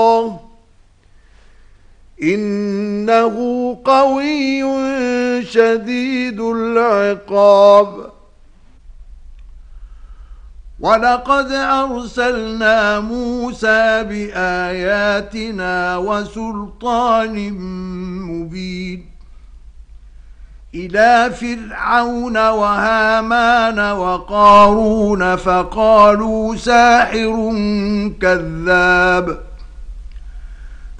إنه قوي شديد العقاب. ولقد أرسلنا موسى بآياتنا وسلطان مبين إلى فرعون وهامان وقارون فقالوا ساحر كذاب.